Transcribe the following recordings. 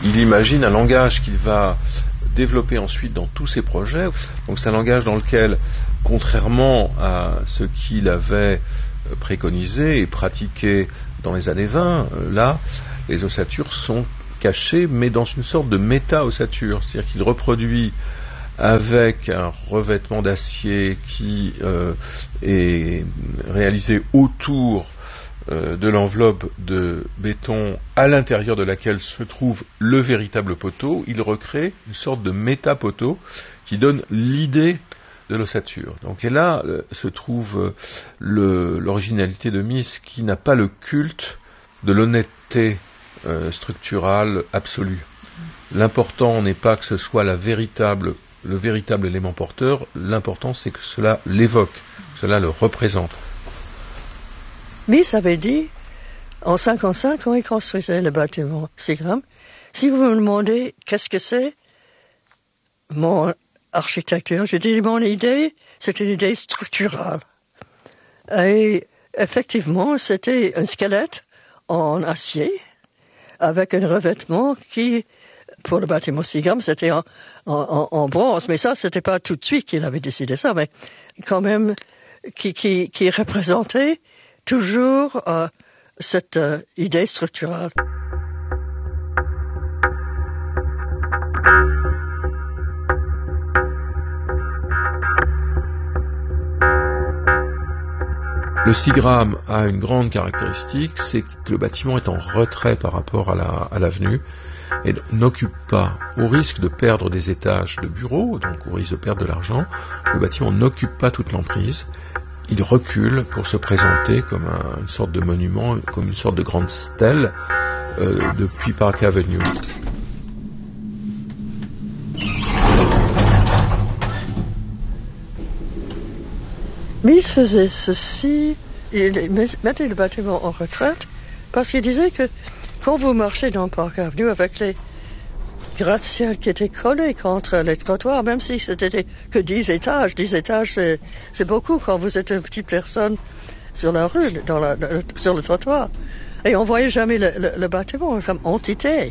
il imagine un langage qu'il va développer ensuite dans tous ses projets. Donc c'est un langage dans lequel, contrairement à ce qu'il avait préconisé et pratiqué dans les années 20, là, les ossatures sont cachées, mais dans une sorte de méta-ossature. C'est-à-dire qu'il reproduit avec un revêtement d'acier qui est réalisé autour de l'enveloppe de béton à l'intérieur de laquelle se trouve le véritable poteau. Il recrée une sorte de méta-poteau qui donne l'idée de l'ossature. Donc, et là se trouve l'originalité de Mies, qui n'a pas le culte de l'honnêteté structurale absolue. L'important n'est pas que ce soit le véritable élément porteur, l'important c'est que cela l'évoque, que cela le représente. Mies avait dit, en 1955, quand il construisait le bâtiment Seagram, si vous me demandez qu'est-ce que c'est, mon architecture, je dis mon idée, c'est une idée structurale. Et effectivement, c'était un squelette en acier, avec un revêtement qui, pour le bâtiment Seagram, c'était en bronze. Mais ça, c'était pas tout de suite qu'il avait décidé ça, mais quand même, qui représentait toujours cette idée structurale. Le Seagram a une grande caractéristique, c'est que le bâtiment est en retrait par rapport à l'avenue et n'occupe pas, au risque de perdre des étages de bureaux, donc au risque de perdre de l'argent, le bâtiment n'occupe pas toute l'emprise. Il recule pour se présenter comme une sorte de monument, comme une sorte de grande stèle depuis Park Avenue. Mies faisait ceci, il mettait le bâtiment en retraite, parce qu'il disait que quand vous marchez dans Park Avenue avec les gratte-ciel qui étaient collés contre les trottoirs, même si c'était que 10 étages c'est beaucoup quand vous êtes une petite personne sur la rue, sur le trottoir. Et on voyait jamais le bâtiment comme entité.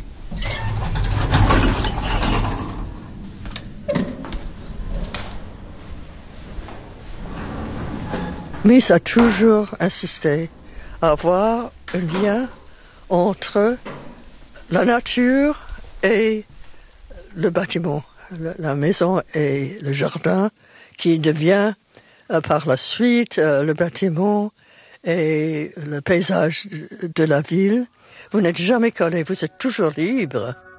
Mies a toujours insisté à avoir un lien entre la nature et le bâtiment, la maison et le jardin, qui devient par la suite le bâtiment et le paysage de la ville. Vous n'êtes jamais collé, vous êtes toujours libre.